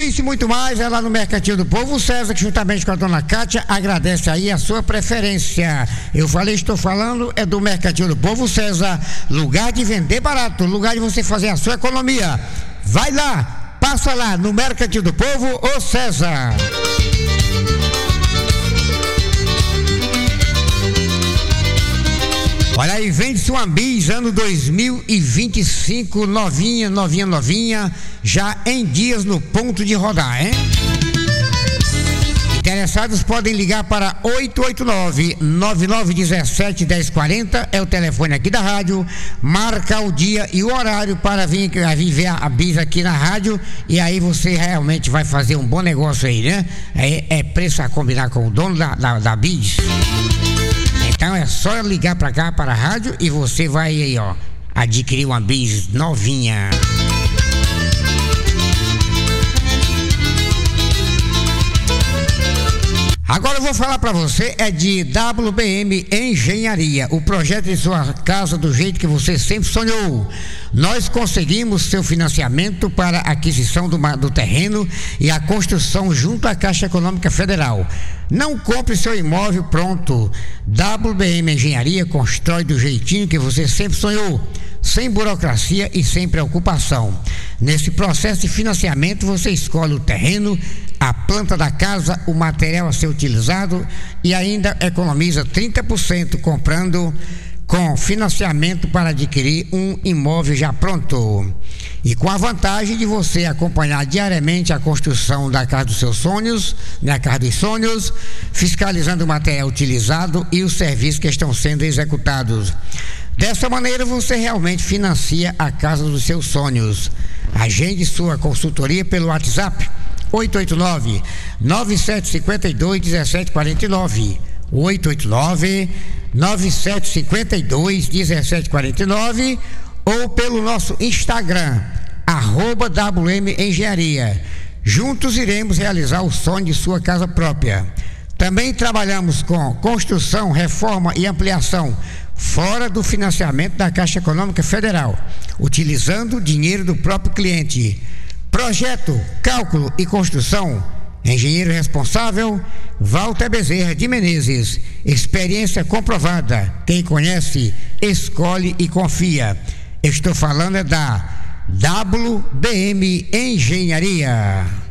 isso e muito mais é lá no Mercantil do Povo. O César, que juntamente com a dona Kátia, agradece aí a sua preferência. Estou falando é do Mercantil do Povo. O César, lugar de vender barato, lugar de você fazer a sua economia. Vai lá, passa lá no Mercantil do Povo, ô César. Olha aí, vende-se uma Bis ano 2025, novinha, já em dias no ponto de rodar, hein? Interessados podem ligar para 889-9917-1040, é o telefone aqui da rádio, marca o dia e o horário para vir ver a Bis aqui na rádio, e aí você realmente vai fazer um bom negócio aí, né? É preço a combinar com o dono da Bis. Então é só ligar pra cá, para a rádio, e você vai aí, ó, adquirir uma Bis novinha. Agora eu vou falar pra você de WBM Engenharia, o projeto de sua casa do jeito que você sempre sonhou. Nós conseguimos seu financiamento para a aquisição do terreno e a construção junto à Caixa Econômica Federal. Não compre seu imóvel pronto. WBM Engenharia constrói do jeitinho que você sempre sonhou, sem burocracia e sem preocupação. Nesse processo de financiamento, você escolhe o terreno, a planta da casa, o material a ser utilizado e ainda economiza 30% comprando com financiamento para adquirir um imóvel já pronto. E com a vantagem de você acompanhar diariamente a construção da casa dos seus sonhos, na casa dos sonhos, fiscalizando o material utilizado e os serviços que estão sendo executados. Dessa maneira você realmente financia a casa dos seus sonhos. Agende sua consultoria pelo WhatsApp 889-9752-1749, 889-9752-1749, ou pelo nosso Instagram, @WM Engenharia. Juntos iremos realizar o sonho de sua casa própria. Também trabalhamos com construção, reforma e ampliação fora do financiamento da Caixa Econômica Federal, utilizando dinheiro do próprio cliente. Projeto, cálculo e construção. Engenheiro responsável, Walter Bezerra de Menezes. Experiência comprovada. Quem conhece, escolhe e confia. Estou falando da WBM Engenharia.